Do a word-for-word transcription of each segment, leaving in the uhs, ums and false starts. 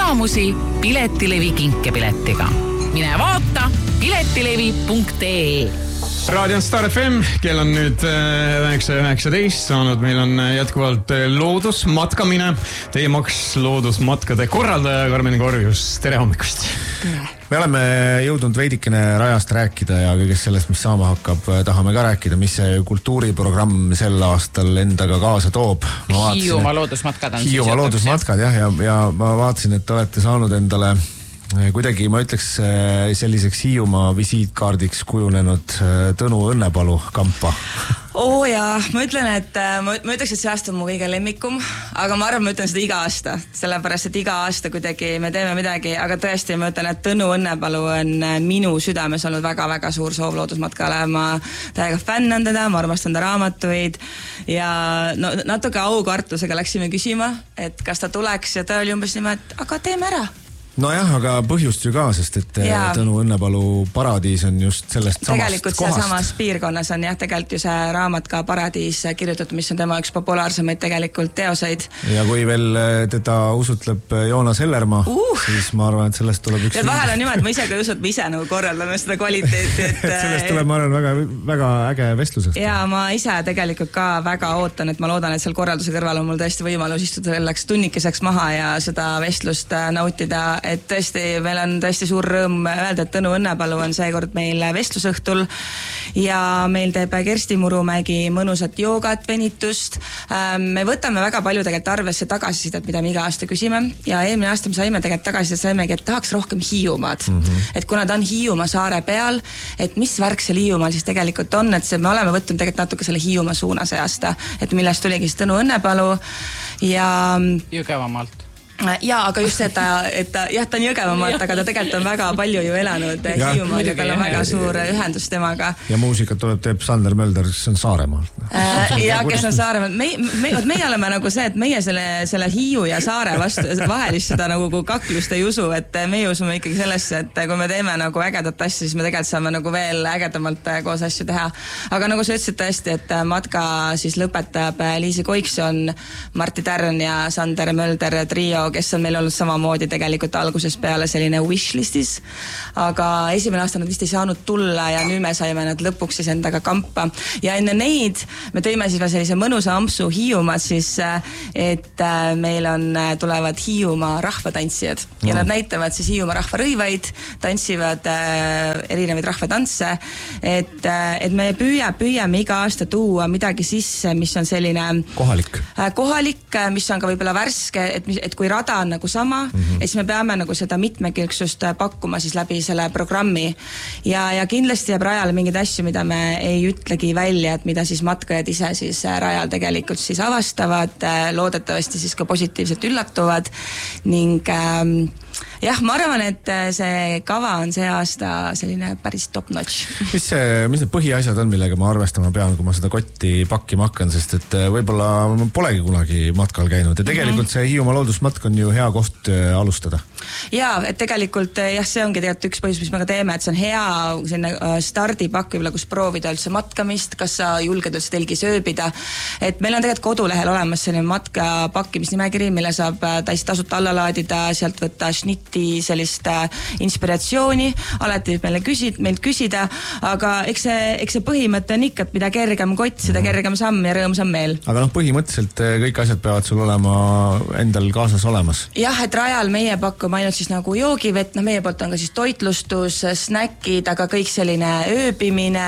elamusi Piletilevi kinkepiletiga. Mine vaata piletilevi punkt ee. Raadio Star F M, kell on nüüd üheksa üheksateist saanud, meil on jätkuvalt loodusmatkamine. Teemaks loodusmatkade korraldaja Karmen Korjus, tere hommikust! Me oleme jõudnud veidikene rajast rääkida ja kõigest sellest, mis saama hakkab, tahame ka rääkida, mis see kultuuriprogramm sel aastal endaga kaasa toob. Hiiumaa loodusmatkad on Hiiumaa loodusmatkad, jah, ja, ja ma vaatasin, et olete saanud endale kuidagi, ma ütleks, selliseks Hiiumaa visiitkaardiks kujunenud Tõnu Õnnepalu kampa. Oo jaa, ma ütlen, et ma, ma ütleks, et see aasta on mu kõige lemmikum, aga ma arvan, ma ütlen seda iga aasta, sellepärast, et iga aasta kuidagi me teeme midagi, aga tõesti ma ütlen, et Tõnu Õnnepalu on minu südames olnud väga-väga suur soov loodusmatkale. Ma täiega fännan teda, ma armastan ta raamatuid ja no, natuke aukartusega läksime küsima, et kas ta tuleks ja ta oli umbes niimoodi, et aga teeme ära. No jah, aga põhjust ju ka, sest et ja. Tõnu Õnnepalu paradiis on just sellest samast tegelikult kohast. Tegelikult samas piirkonnas on jah, tegelikult ju see raamat ka Paradiis kirjutatud, mis on tema üks populaarsemaid tegelikult teoseid. Ja kui veel teda usutleb Joonas Hellermaa, uh. siis ma arvan, et sellest tuleb üks... Ja vahel on niimoodi, et ma ise ka usut, ma ise nagu korraldame seda kvaliteeti. Et, sellest tuleb, ma arvan, väga, väga äge vestlusest. Ja ma ise tegelikult ka väga ootan, et ma loodan, et seal korralduse kõrval on mul tõesti võimalus istuda selleks tunnikeseks maha ja seda vestlust nautida. Et tõesti, meil on tõesti suur rõõm öelda, et Tõnu Õnnepalu on seekord meil vestlusõhtul ja meil teeb Kersti Murumägi mõnusat joogat, venitust. Me võtame väga palju tegelikult arvesse tagasisidet, mida me iga aasta küsime ja eelmine aasta me saime tegelikult tagasisidet, saimegi, et tahaks rohkem Hiiumaad. Mm-hmm. Et kuna ta on Hiiumaa saare peal, et mis värk seal Hiiumaal siis tegelikult on, et see, me oleme võtnud tegelikult natuke selle Hiiumaa suuna see aasta, et millest tuligi siis Tõnu Õnnepalu ja... Jõgevamaalt. Jaa, aga just see, et ta, et ta, jah, ta on Jõgevamaalt, aga ta tegelikult on väga palju ju elanud Hiiumaal ja tal on väga suur ühendus temaga. Ja muusikat tuleb, teeb Sander Mölder, kes on Saaremaalt. Äh, ja kes on Saaremaalt. Me, me, meie oleme nagu see, et meie selle, selle Hiiu ja Saare vastu vahelist seda nagu kaklust ei usu, et meie usume ikkagi sellesse, et kui me teeme nagu ägedat asja, siis me tegelikult saame nagu veel ägedamalt koos asju teha. Aga nagu sa ütlesid tõesti, et matka siis lõpetab Liisi Koikson, Martti Tärn ja Sander Mölder trio, kes on meil olnud samamoodi tegelikult alguses peale selline wishlistis, aga esimene aasta nad vist ei saanud tulla ja nüüd me saime nad lõpuks siis endaga kampa. Ja enne neid me tõime siis veel sellise mõnusa ampsu Hiiumaad siis, et meil on, tulevad Hiiumaa rahvatantsijad ja no. Nad näitavad siis Hiiumaa rahvarõivaid, tantsivad äh, erinevaid rahvatansse, et, et me püüa, püüame iga aasta tuua midagi sisse, mis on selline kohalik, äh, kohalik mis on ka võib-olla värske, et, et kui rada on nagu sama, mm-hmm. ja siis me peame nagu seda mitmekülgsust pakkuma siis läbi selle programmi ja, ja kindlasti jääb rajale mingeid asju, mida me ei ütlegi välja, et mida siis matkajad ise siis rajal tegelikult siis avastavad, loodetavasti siis ka positiivselt üllatuvad ning ähm, jah, ma arvan, et see kava on see aasta selline päris top notch. Mis, see, mis need põhiasjad on, millega ma arvestama pean, kui ma seda kotti pakkima hakkan, sest et võib-olla ma polegi kunagi matkal käinud ja tegelikult see Hiiumaa loodusmatk on ju hea koht alustada. Jaa, et tegelikult jah, see ongi tegelikult üks põhjus, mis me ka teeme, et see on hea selline stardipakk võib-olla, kus proovida üldse matkamist, kas sa julged üldse telgis ööbida. Et meil on tegelikult kodulehel olemas selline matka pakkimisnimekiri, mille saab täis tasuta alla laadida, sealt võtta šnitti sellist inspiratsiooni, alati meile küsid, meilt küsida, aga eks see, eks see põhimõte on ikka, et mida kergem kott, seda kergem samm ja rõõmsam meel. Aga noh, põhimõtteliselt kõik asjad peavad sul olema endal kaasas olemas. Jah, et rajal meie pakume ainult siis nagu joogivett, no meie poolt on ka siis toitlustus, snäkid, aga kõik selline ööbimine,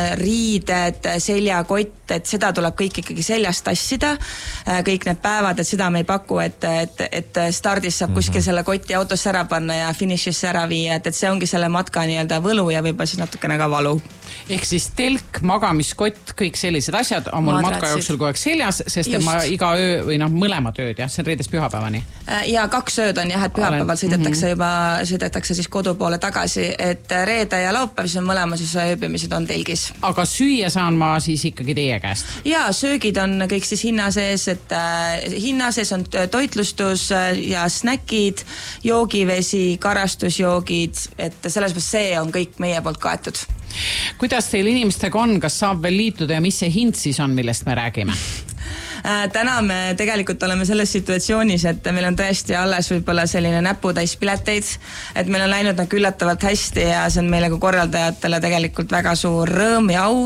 riided, seljakott, et seda tuleb kõik ikkagi seljast tassida, kõik need päevad, et seda me ei paku, et, et, et stardis saab kuskil mm-hmm. selle kotti autosse ära panna ja finišisse ära viia, et, et see ongi selle matka nii-öelda võlu ja võib-olla siis natukene ka valu. Ehk siis telk, magamiskott, kõik sellised asjad on mul matka jooksul kogu aeg seljas, sest ma iga öö või noh, mõlemad ööd, jah, see on reedest pühapäevani. Ja kaks ööd on jah, et pühapäeval sõidetakse juba, sõidetakse siis kodu poole tagasi, et reede ja laupäev siis on mõlema siis ööbimised on telgis. Aga süüa saan ma siis ikkagi teie käest? Ja söögid on kõik siis hinna sees, et äh, hinna sees on toitlustus ja snäkid, joogivesi, karastusjoogid, et selles mõttes see on kõik meie poolt kaetud. Kuidas teil inimestega on, kas saab veel liituda ja mis see hind siis on, millest me räägime? täna me tegelikult oleme selles situatsioonis, et meil on tõesti alles võib-olla selline näputäis pileteid, et meil on läinud nagu üllatavalt hästi ja see on meile kui korraldajatele tegelikult väga suur rõõm ja au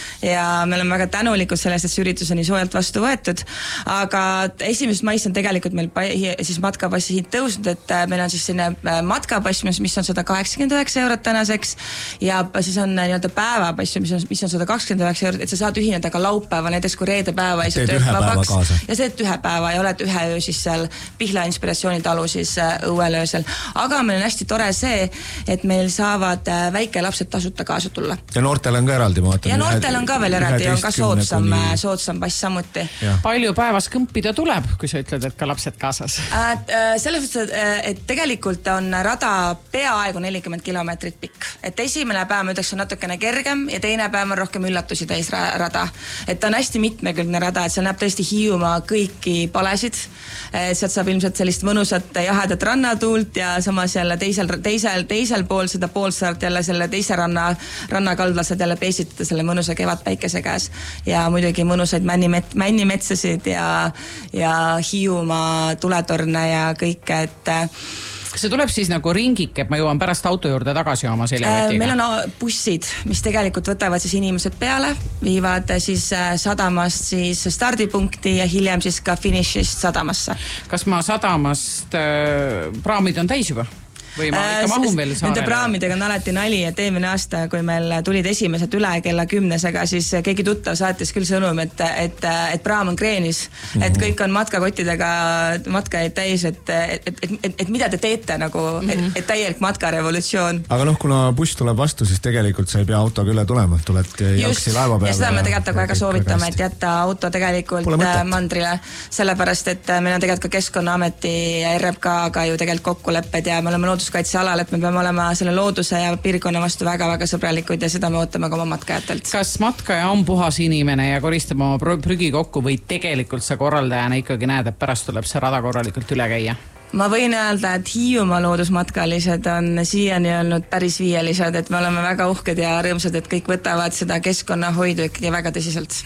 ja me oleme väga tänulikud sellest, et see üritus on nii soojalt vastu võetud, aga esimesest maist on tegelikult meil siis matkapassi hind tõusnud, et meil on siis selline matkapass, mis on sada kaheksakümmend üheksa eurot tänaseks ja siis on nii-öelda päevapass, mis on, mis on sada kakskümmend üheksa eurot, et sa saad ühineda ka laupäeva, näiteks kui reede päeva teed ühe päeva kaasa. Ja see ühe päeva ja oled ühe öö siis seal Pihla inspiratsioonitalu siis õuel öösel. Aga meil on hästi tore see, et meil saavad väikelapsed tasuta kaasa tulla. Ja noortel on ka eraldi, ma vaatan. Ja noortel on ka veel eraldi, on ka soodsam, kuni... soodsam pass samuti. Ja. Palju päevas kõmpida tuleb, kui sa ütled, et ka lapsed kaasas? Äh, selles suhtes, et tegelikult on rada peaaegu nelikümmend kilomeetrit pikk. Et esimene päev, ma ütleks, on natukene kergem ja teine päev on rohkem üllatusi täis rada. Et ta on hästi mitmekülgne rada, et see näeb tõesti Hiiumaa kõiki palesid. Sealt saab ilmselt sellist mõnusat jahedat rannatuult ja samas jälle teisel, teisel, teisel pool seda poolsaart jälle selle teise ranna, rannakaldlased jälle peesitada selle mõnusa kevadpäikese käes. Ja muidugi mõnusaid männimet, männimetsasid ja, ja Hiiumaa tuletorne ja kõike, et see tuleb siis nagu ringik, et ma jõuan pärast auto juurde tagasi oma seljavetiga? Meil on bussid, mis tegelikult võtavad siis inimesed peale, viivad siis sadamast siis stardipunkti ja hiljem siis ka finišist sadamasse. Kas ma sadamast äh, praamid on täis juba? Või ma ikka mahun veel saarele? Nende praamidega on alati nali, et eelmine aasta, kui meil tulid esimesed üle kella kümnesega, siis keegi tuttav saatis küll sõnum, et, et, et praam on kreenis, mm-hmm. et kõik on matkakottidega matkaid täis, et, et, et, et, et mida te teete nagu, mm-hmm. et, et täielik matkarevolutsioon. Aga noh, kuna buss tuleb vastu, siis tegelikult sa ei pea autoga üle tulema, tuled jaksi laeva peale. Ja seda me tegelikult väga soovitame, et jätta auto tegelikult mandrile, sellepärast, et meil on tegelikult ka Keskkonnaameti ja R M K-ga ju tegelikult kokkulepped ja me oleme loodus kaitsealal, et me peame olema selle looduse ja piirkonna vastu väga-väga sõbralikud ja seda me ootame ka oma matkajatelt. Kas matkaja on puhas inimene ja koristab oma prügi kokku või tegelikult sa korraldajana ikkagi näed, et pärast tuleb see rada korralikult üle käia? Ma võin öelda, et Hiiumaa loodusmatkalised on siiani olnud päris viielised, et me oleme väga uhked ja rõõmsad, et kõik võtavad seda keskkonnahoidu ikkagi väga tõsiselt.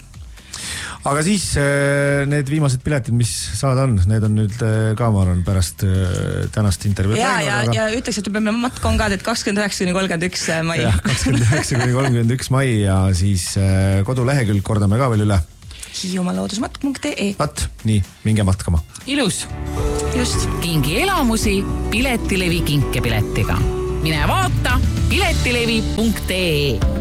Aga siis need viimased piletid, mis saada on, need on nüüd ka, ma arvan, pärast tänast intervjuud. Ja, ja, aga... ja ütleks, et me matk on ka, et kakskümmend üheksa kuni kolmkümmend üks mai. Ja, kakskümmend üheksa kuni kolmkümmend üks mai ja siis kodulehekülg kordame ka veel üle. hiiumaloodusmatk punkt ee Vat, nii, minge matkama. Ilus. Just. Kingi elamusi Piletilevi kinkepiletiga. Mine vaata piletilevi punkt ee